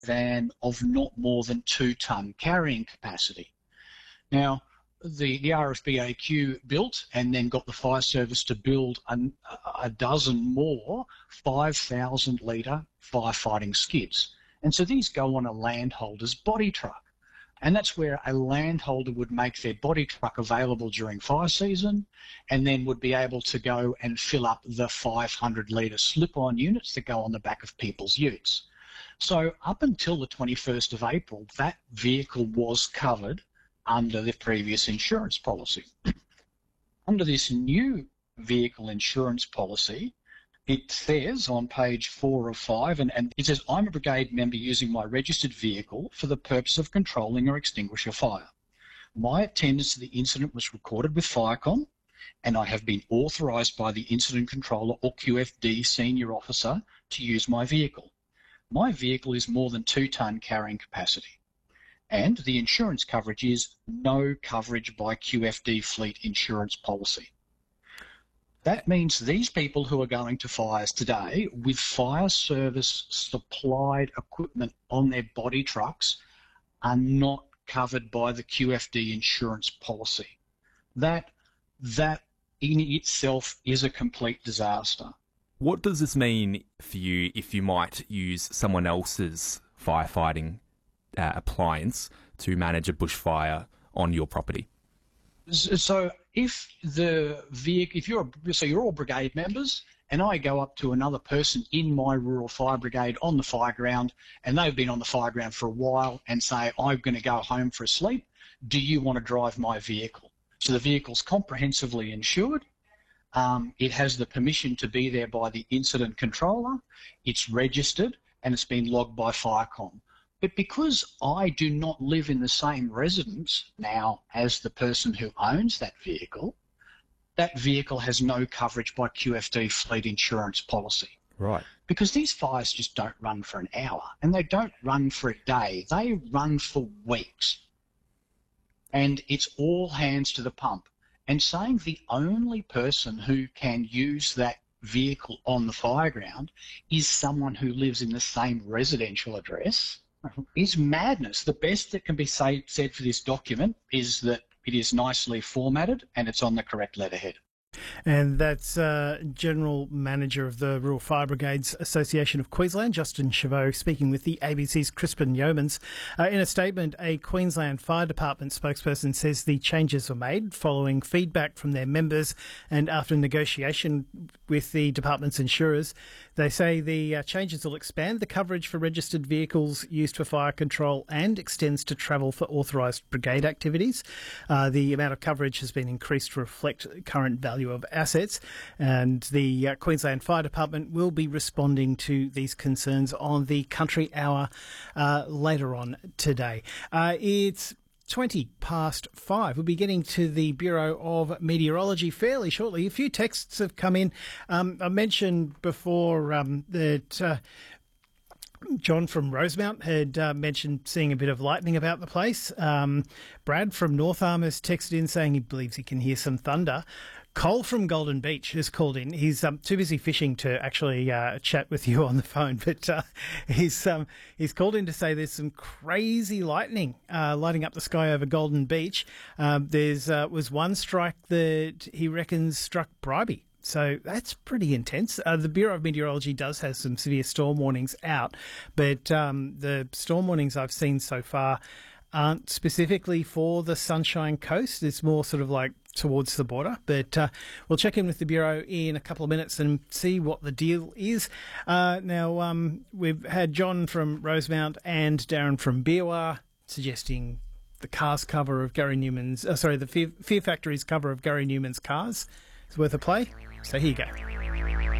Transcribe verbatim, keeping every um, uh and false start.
van of not more than two tonne carrying capacity. Now, the, the R S B A Q built and then got the fire service to build an, a dozen more five thousand litre firefighting skids. And so these go on a landholder's body truck. And that's where a landholder would make their body truck available during fire season and then would be able to go and fill up the five hundred litre slip-on units that go on the back of people's utes. So up until the twenty-first of April, that vehicle was covered under the previous insurance policy. Under this new vehicle insurance policy, it says on page four of five, and, and it says, I'm a brigade member using my registered vehicle for the purpose of controlling or extinguish a fire. My attendance to the incident was recorded with Firecon, and I have been authorised by the incident controller or Q F D senior officer to use my vehicle. My vehicle is more than two tonne carrying capacity, and the insurance coverage is no coverage by Q F D fleet insurance policy. That means these people who are going to fires today with fire service supplied equipment on their body trucks are not covered by the Q F D insurance policy. That, that in itself is a complete disaster. What does this mean for you if you might use someone else's firefighting uh, appliance to manage a bushfire on your property? So if the vehicle, if you're, so you're all brigade members, and I go up to another person in my rural fire brigade on the fire ground, and they've been on the fire ground for a while, and say, I'm going to go home for a sleep, do you want to drive my vehicle? So the vehicle's comprehensively insured. Um, it has the permission to be there by the incident controller. It's registered, and it's been logged by Firecom. But because I do not live in the same residence now as the person who owns that vehicle, that vehicle has no coverage by Q F D fleet insurance policy. Right. Because these fires just don't run for an hour, and they don't run for a day. They run for weeks. And it's all hands to the pump. And saying the only person who can use that vehicle on the fireground is someone who lives in the same residential address is madness. The best that can be say, said for this document is that it is nicely formatted and it's on the correct letterhead. And that's uh, General Manager of the Rural Fire Brigades Association of Queensland, Justin Chavot, speaking with the A B C's Crispin Yeomans. Uh, in a statement, a Queensland Fire Department spokesperson says the changes were made following feedback from their members and after negotiation with the department's insurers. They say the uh, changes will expand the coverage for registered vehicles used for fire control and extends to travel for authorised brigade activities. Uh, the amount of coverage has been increased to reflect current value of assets, and the uh, Queensland Fire Department will be responding to these concerns on the Country Hour uh, later on today. Uh, it's twenty past five. We'll be getting to the Bureau of Meteorology fairly shortly. A few texts have come in. Um, I mentioned before um, that uh, John from Rosemount had uh, mentioned seeing a bit of lightning about the place. Um, Brad from North Arm has texted in saying he believes he can hear some thunder. Cole from Golden Beach has called in. He's um, too busy fishing to actually uh, chat with you on the phone, but uh, he's um, he's called in to say there's some crazy lightning uh, lighting up the sky over Golden Beach. Um, there's uh, was one strike that he reckons struck Bribie. So that's pretty intense. Uh, the Bureau of Meteorology does have some severe storm warnings out, but um, the storm warnings I've seen so far aren't specifically for the Sunshine Coast. It's more sort of like towards the border. But uh, we'll check in with the Bureau in a couple of minutes and see what the deal is. Uh, now, um, we've had John from Rosemount and Darren from Biawar suggesting the Cars cover of Gary Newman's, uh, sorry, the Fear, Fear Factory's cover of Gary Newman's Cars is worth a play. So here you go.